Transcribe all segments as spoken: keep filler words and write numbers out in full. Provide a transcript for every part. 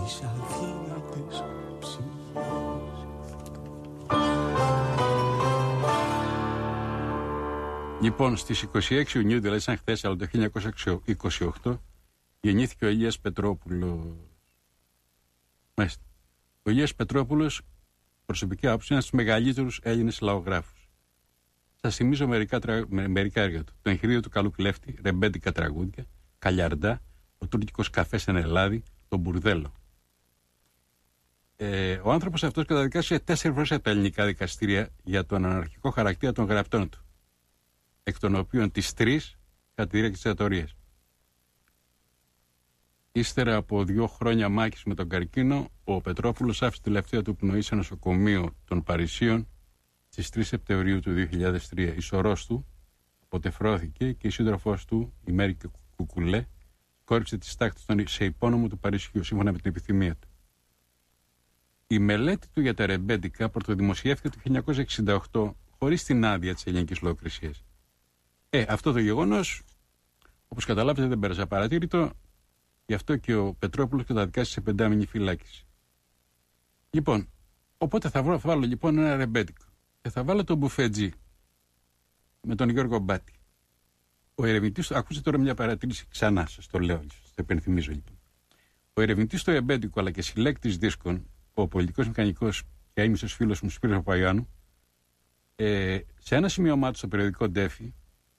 της αδύνατης ψυχής. Λοιπόν, στις είκοσι έξι Ιουνίου, δηλαδή σαν χθες, αλλά το χίλια εννιακόσια είκοσι οκτώ, γεννήθηκε ο Ηλίας Πετρόπουλος. Μάλιστα. Ο Ηλίας Πετρόπουλος, προσωπική άποψη, είναι ένας τους μεγαλύτερους Έλληνες λαογράφους. Σας θυμίζω μερικά, τρα... μερικά έργα του. Το εγχειρίδιο του καλού κλέφτη, ρεμπέντικα τραγούδια, Καλιαρντά, ο τουρκικός καφές στην Ελλάδα, το Μπουρδέλο. Ε, ο άνθρωπος αυτός καταδικάστηκε τέσσερις φορές από τα ελληνικά δικαστήρια για τον αναρχικό χαρακτήρα των γραπτών του, εκ των οποίων τις τρεις κατά τη διάρκεια της δικτατορίας. Ύστερα από δύο χρόνια μάχης με τον καρκίνο, ο Πετρόπουλος άφησε τη τελευταία του πνοή σε νοσοκομείο των Παρισίων στις τρεις Σεπτεμβρίου του δύο χιλιάδες τρία. Η σωρός του αποτεφρώθηκε και η σύντροφός του, η Μέρη Κουκουλέ, κόρυψε τις τάχτες των σε υπόνομο του Παρισιού, σύμφωνα με την επιθυμία του. Η μελέτη του για τα ρεμπέντικα πρωτοδημοσιεύθηκε το χίλια εννιακόσια εξήντα οκτώ χωρίς την άδεια της ελληνικής λογοκρισίας. Ε, αυτό το γεγονός, όπως καταλάβετε, δεν πέρασε απαρατήρητο, γι' αυτό και ο Πετρόπουλος καταδικάστηκε σε πεντάμηνη φυλάκιση. Λοιπόν, οπότε θα βάλω, θα βάλω λοιπόν ένα ρεμπέντικο και θα βάλω τον Μπουφετζή με τον Γιώργο Μπάτη. Ο ερευνητής, ακούστε τώρα μια παρατήρηση ξανά, σας το λέω, σας το υπενθυμίζω λοιπόν. Ο ερευνητής του ρεμπέντικου αλλά και συλλέκτης δίσκων, ο πολιτικός μηχανικός και αείμνηστος φίλος μου Σπύρος Παπαγιάννου, ε, σε ένα σημείωμά του στο περιοδικό Ντέφι,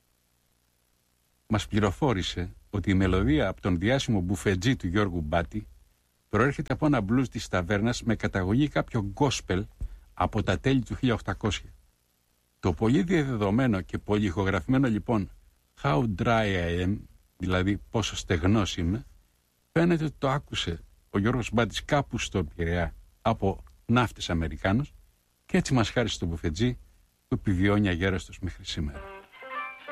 μας πληροφόρησε ότι η μελωδία από τον διάσημο Μπουφετζή του Γιώργου Μπάτη προέρχεται από ένα μπλουζ της ταβέρνας με καταγωγή κάποιο γκόσπελ από τα τέλη του χίλια οκτακόσια. Το πολύ διαδεδομένο και πολύ ηχογραφημένο λοιπόν How dry I am, δηλαδή πόσο στεγνός είμαι, φαίνεται ότι το άκουσε ο Γιώργος Μπάτης κάπου στον Πειραιά από ναύτες Αμερικάνους και έτσι μας χάρισε τον Μπουφετζή που επιβιώνει αγέραστος μέχρι σήμερα.